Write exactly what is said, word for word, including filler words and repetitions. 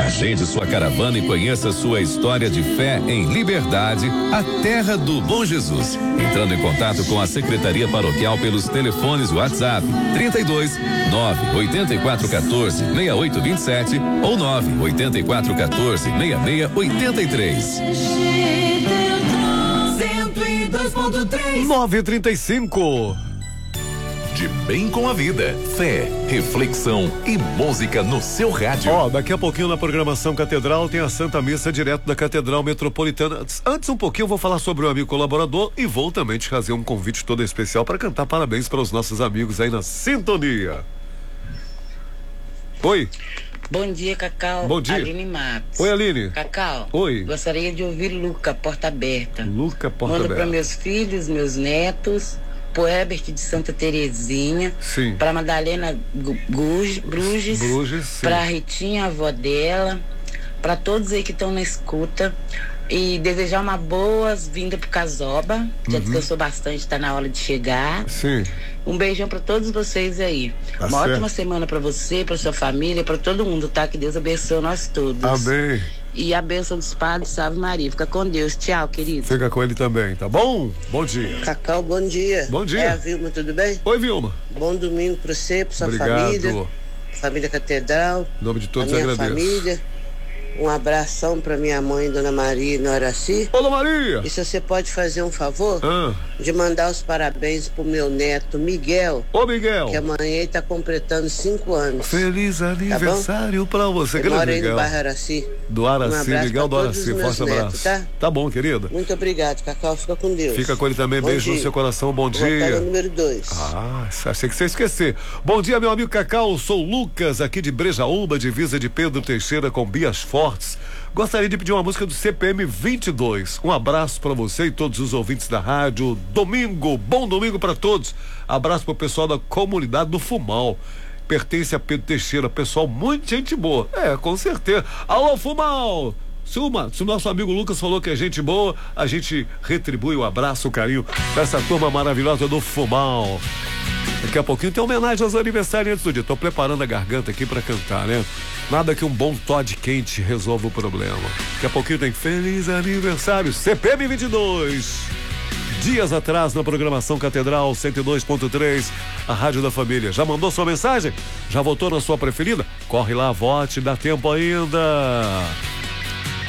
Agende sua caravana e conheça sua história de fé em Liberdade, a terra do Bom Jesus. Entrando em contato com a Secretaria Paroquial pelos telefones WhatsApp trinta e dois, nove oito quatro um quatro, seis oito dois sete ou nove oito quatro um quatro, seis seis oito três. nove e trinta e cinco. De bem com a vida, fé, reflexão e música no seu rádio. Ó, oh, daqui a pouquinho na programação Catedral tem a Santa Missa direto da Catedral Metropolitana. Antes um pouquinho eu vou falar sobre o amigo colaborador e vou também te fazer um convite todo especial para cantar parabéns para os nossos amigos aí na sintonia. Oi. Bom dia, Cacau. Bom dia. Aline Matos. Oi, Aline. Cacau. Oi. Gostaria de ouvir Luca, Porta Aberta. Luca, Porta Mando Aberta. para meus filhos, meus netos, pro Herbert de Santa Terezinha. Sim. Pra Madalena Bruges. Bruges, pra Ritinha, avó dela. Pra todos aí que estão na escuta. E desejar uma boas-vinda pro Casoba. Já uhum. descansou bastante, tá na hora de chegar. Sim. Um beijão pra todos vocês aí. Tá uma certo. ótima semana pra você, pra sua família, pra todo mundo, tá? Que Deus abençoe nós todos. Amém. E a bênção dos padres, salve Maria. Fica com Deus. Tchau, querido. Fica com ele também, tá bom? Bom dia. Cacau, bom dia. Bom dia. É a Vilma, tudo bem? Oi, Vilma. Bom domingo pra você, pra sua Obrigado. família. Família Catedral. Em nome de todos, a minha agradeço. família. Um abração pra minha mãe, Dona Maria, no Araci. Ô, Dona Maria! E se você pode fazer um favor? Ah. De mandar os parabéns pro meu neto, Miguel. Ô, Miguel! Que amanhã ele tá completando cinco anos. Feliz aniversário tá pra você, grande Miguel. Mora aí no bairro Araci. Do Araci, um Miguel do Araci, forte abraço. Netos, tá? Tá bom, querida. Muito obrigado, Cacau, fica com Deus. Fica com ele também, bom beijo dia. no seu coração, bom dia. número dois. Ah, achei que você ia esquecer. Bom dia, meu amigo Cacau, sou Lucas, aqui de Brejaúba, divisa de Pedro Teixeira com Bias Fortes. Gostaria de pedir uma música do C P M vinte e dois. Um abraço pra você e todos os ouvintes da rádio. Domingo, bom domingo pra todos. Abraço pro pessoal da comunidade do Fumal. Pertence a Pedro Teixeira, pessoal, muito gente boa. É, com certeza. Alô, Fumal! Se, uma, se o nosso amigo Lucas falou que é gente boa, a gente retribui o abraço, o carinho dessa turma maravilhosa do Fumal. Daqui a pouquinho tem homenagem aos aniversariantes do dia. Tô preparando a garganta aqui pra cantar, né? Nada que um bom Todd quente resolva o problema. Daqui a pouquinho tem Feliz Aniversário C P M vinte e dois. Dias atrás na programação Catedral cento e dois ponto três, a Rádio da Família. Já mandou sua mensagem? Já votou na sua preferida? Corre lá, vote, dá tempo ainda.